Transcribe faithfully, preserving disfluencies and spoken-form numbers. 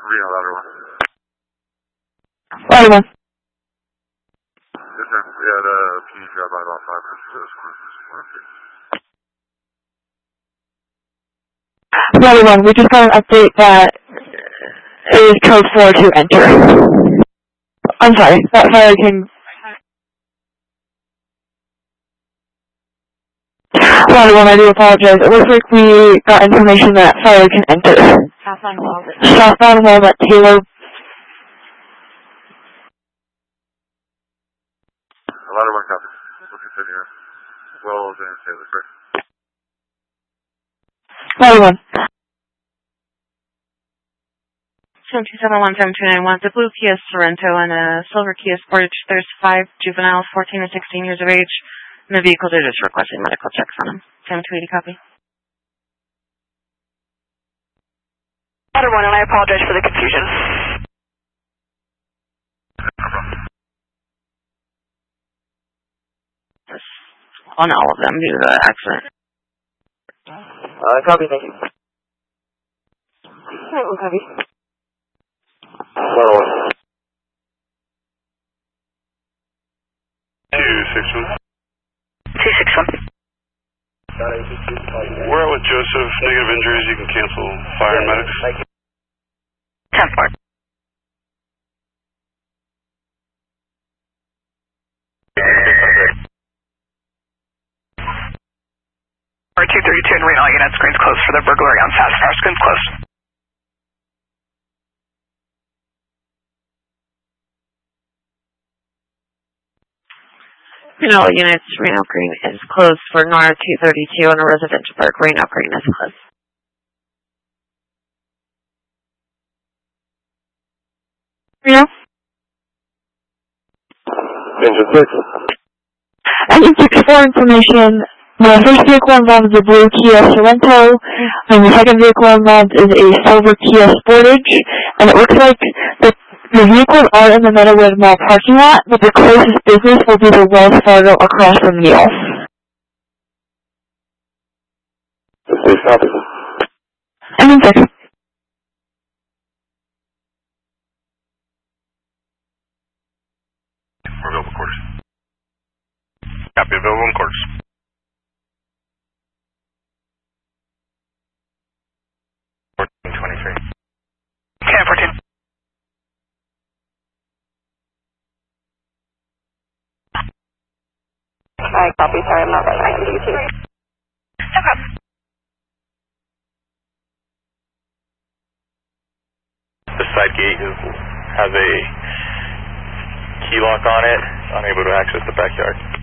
Reno, louder one. Louder one. Yes, sir. We had a P D drop by about five minutes ago. Louder one, we just got an update that it is code four to enter. I'm sorry, that fire can... Louder one, I do apologize. It looks like we got information that fire can enter. Southbound Walnut. Southbound Walnut, Taylor. Louder one, copy. We'll continue. Wells and Taylor, correct? Louder one. seven two seven one seven two nine one, the blue Kia Sorento and a silver Kia Sportage. There's five juveniles, fourteen and sixteen years of age, and the vehicles are just requesting medical checks on them. seven two eighty, copy. Louder one, and I apologize for the confusion. Just on all of them due to the accident. Uh, copy, thank you. Alright, we'll copy. Louder one. two six one. two six one. We're out with Joseph. Negative injuries. You can cancel fire and medics. ten four. two thirty-two in Reno unit, screens closed for the burglary on Sassafras, screens closed. Reno units, Reno Green is closed for N O R two thirty-two and a residential park. Reno Green is closed. Reno? Engine six. Engine six for information. The first vehicle involved is a blue Kia Sorento, and the second vehicle involved is a silver Kia Sportage, and it looks like the, the vehicles are in the Meadowwood Mall parking lot, but the closest business will be the Wells Fargo across from Neil. Please copy. Engine six. We're available quarters. Copy, available in quarters. fourteen twenty-three. ten fourteen. I copy, sorry, I'm not recognizing you too. No problem. The side gate is, has a key lock on it, unable to access the backyard.